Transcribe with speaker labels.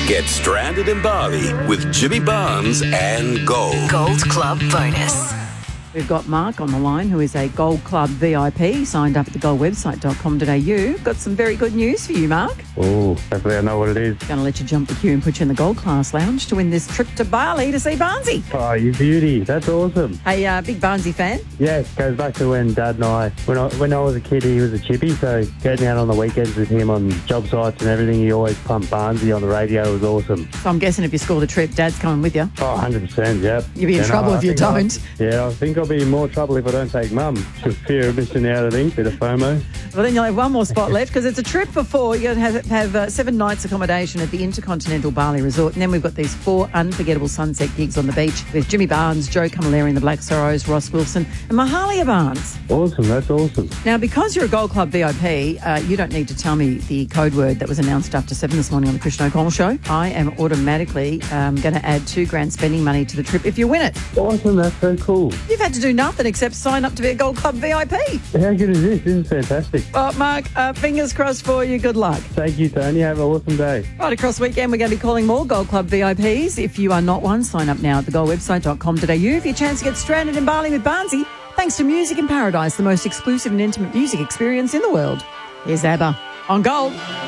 Speaker 1: Get stranded in Bali with Jimmy Barnes and Gold.
Speaker 2: Gold Club bonus.
Speaker 3: We've got Mark on the line, who is a Gold Club VIP, signed up at thegoldwebsite.com.au. Got some very good news for you, Mark.
Speaker 4: Oh, hopefully I know what it is.
Speaker 3: Going to let you jump the queue and put you in the Gold Class Lounge to win this trip to Bali to see Barnesy.
Speaker 4: Oh, you beauty. That's awesome.
Speaker 3: Hey, big Barnesy fan?
Speaker 4: Yeah, it goes back to when Dad and I, when I was a kid, he was a chippy, so getting out on the weekends with him on job sites and everything, he always pumped Barnesy on the radio. It was awesome.
Speaker 3: So I'm guessing if you score the trip, Dad's coming with you.
Speaker 4: Oh, 100%, yep.
Speaker 3: You'll be in trouble if you don't.
Speaker 4: I think I'll be in more trouble if I don't take Mum. She'll fear of missing out, I think, bit of FOMO.
Speaker 3: Well, then you'll have one more spot left because it's a trip for four. You're going to have 7 nights accommodation at the Intercontinental Bali Resort. And then we've got these 4 unforgettable sunset gigs on the beach with Jimmy Barnes, Joe Camilleri and the Black Sorrows, Ross Wilson and Mahalia Barnes.
Speaker 4: Awesome, that's awesome.
Speaker 3: Now, because you're a Gold Club VIP, you don't need to tell me the code word that was announced after 7 this morning on the Christian O'Connell Show. I am automatically going to add $2,000 spending money to the trip if you win it.
Speaker 4: Awesome, that's so cool.
Speaker 3: You've had to do nothing except sign up to be a Gold Club VIP.
Speaker 4: How good is this? This is fantastic.
Speaker 3: Well, Mark, fingers crossed for you. Good luck.
Speaker 4: Thank you, Tony. Have an awesome day.
Speaker 3: Right, across the weekend, we're going to be calling more Gold Club VIPs. If you are not one, sign up now at thegoldwebsite.com.au for your chance to get stranded in Bali with Barnesy, thanks to Music in Paradise, the most exclusive and intimate music experience in the world. Here's ABBA on Gold.